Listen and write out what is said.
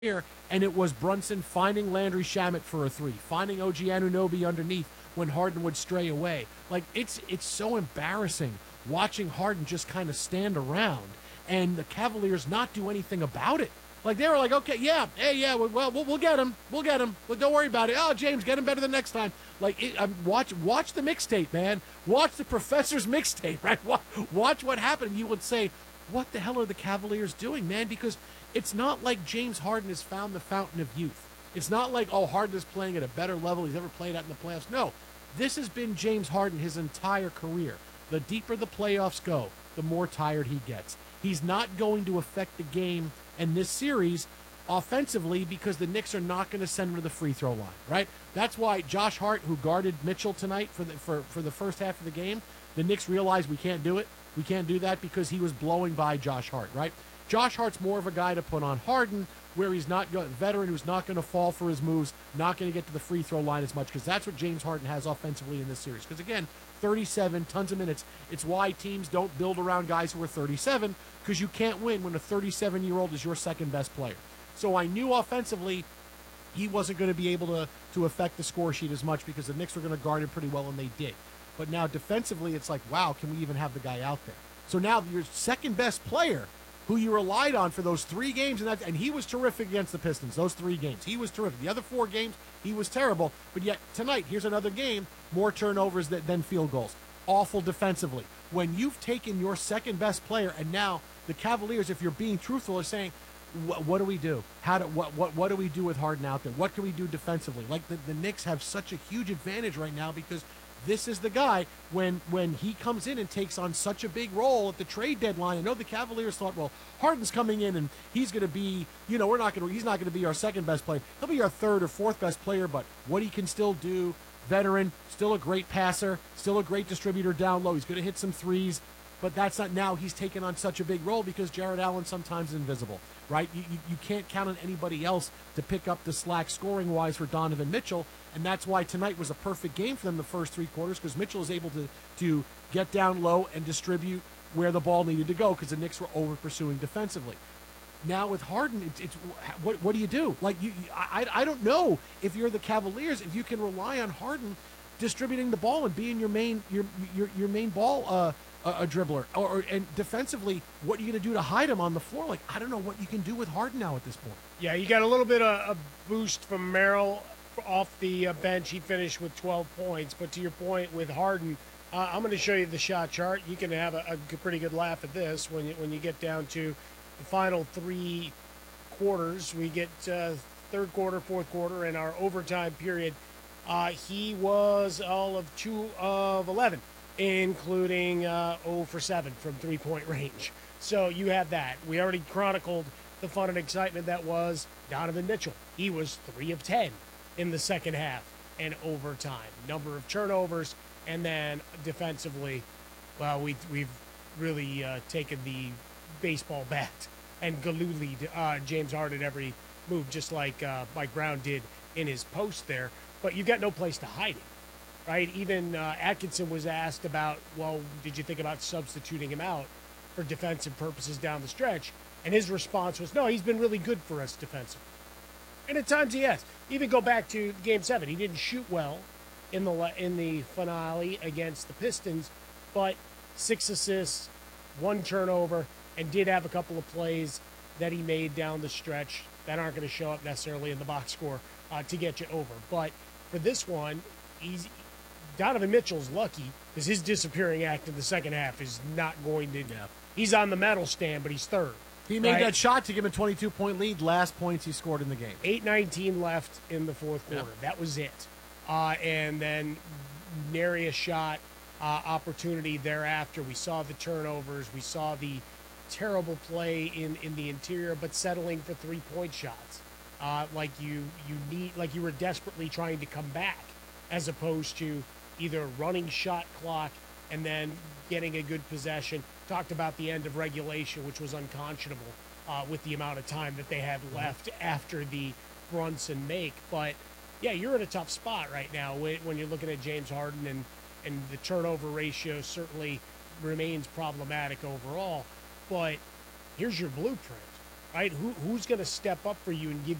here, and it was Brunson finding Landry Shamet for a three, finding OG Anunoby underneath when Harden would stray away. Like, it's so embarrassing watching Harden just kind of stand around and the Cavaliers not do anything about it. Like, they were like, okay, yeah, hey, yeah, well, we'll get him. We'll get him. Well, don't worry about it. Oh, James, get him better the next time. Like, watch the mixtape, man. Watch the professor's mixtape, right? Watch what happened. You would say, what the hell are the Cavaliers doing, man? Because it's not like James Harden has found the fountain of youth. It's not like, oh, Harden is playing at a better level he's ever played at in the playoffs. No, this has been James Harden his entire career. The deeper the playoffs go, the more tired he gets. He's not going to affect the game and this series offensively because the Knicks are not going to send him to the free throw line, right? That's why Josh Hart, who guarded Mitchell tonight for the first half of the game, the Knicks realized we can't do it. We can't do that because he was blowing by Josh Hart, right? Josh Hart's more of a guy to put on Harden, where he's not a veteran who's not going to fall for his moves, not going to get to the free throw line as much, because that's what James Harden has offensively in this series. Because again, 37, tons of minutes. It's why teams don't build around guys who are 37, because you can't win when a 37-year-old is your second best player. So I knew offensively he wasn't going to be able to affect the score sheet as much because the Knicks were going to guard him pretty well, and they did. But now defensively, it's like, wow, can we even have the guy out there? So now your second best player, who you relied on for those 3 games, and he was terrific against the Pistons, those 3 games. He was terrific. The other 4 games, he was terrible. But yet tonight, here's another game, more turnovers than field goals. Awful defensively. When you've taken your second best player, and now the Cavaliers, if you're being truthful, are saying, what do we do? What do we do with Harden out there? What can we do defensively? Like the Knicks have such a huge advantage right now because this is the guy when he comes in and takes on such a big role at the trade deadline. I know the Cavaliers thought, well, Harden's coming in and he's going to be, he's not going to be our second best player. He'll be our third or fourth best player, but what he can still do, veteran, still a great passer, still a great distributor down low. He's going to hit some threes, but that's not now. He's taken on such a big role because Jared Allen sometimes is invisible, right? You can't count on anybody else to pick up the slack scoring-wise for Donovan Mitchell, and that's why tonight was a perfect game for them the first 3 quarters because Mitchell was able to get down low and distribute where the ball needed to go because the Knicks were over-pursuing defensively. Now with Harden, it's what do you do? Like I don't know if you're the Cavaliers, if you can rely on Harden distributing the ball and being your main ball a dribbler, and defensively, what are you going to do to hide him on the floor? Like, I don't know what you can do with Harden now at this point. Yeah, you got a little bit of a boost from Merrill off the bench. He finished with 12 points. But to your point with Harden, I'm going to show you the shot chart. You can have a pretty good laugh at this when you get down to the final 3 quarters. We get third quarter, fourth quarter, and our overtime period. He was all of 2 of 11. Including 0 for 7 from three-point range. So you have that. We already chronicled the fun and excitement that was Donovan Mitchell. He was 3 of 10 in the second half and overtime. Number of turnovers, and then defensively, well, we've really taken the baseball bat and galoolied James Harden every move, just like Mike Brown did in his post there. But you got no place to hide it. Right? Even Atkinson was asked about, well, did you think about substituting him out for defensive purposes down the stretch? And his response was, no, he's been really good for us defensively. And at times he has. Even go back to Game 7. He didn't shoot well in the finale against the Pistons, but 6 assists, 1 turnover, and did have a couple of plays that he made down the stretch that aren't going to show up necessarily in the box score to get you over. But for this one, Donovan Mitchell's lucky because his disappearing act in the second half is not going to. Yeah. He's on the medal stand, but he's third. He made that shot to give him a 22-point lead. Last points he scored in the game. 8:19 left in the fourth quarter. Yeah. That was it. And then nary a shot opportunity thereafter. We saw the turnovers. We saw the terrible play in the interior, but settling for 3-point shots. Like you were desperately trying to come back, as opposed to either running shot clock and then getting a good possession. Talked about the end of regulation, which was unconscionable with the amount of time that they had left after the Brunson make. But, yeah, you're in a tough spot right now when you're looking at James Harden, and the turnover ratio certainly remains problematic overall. But here's your blueprint. right? Who's going to step up for you and give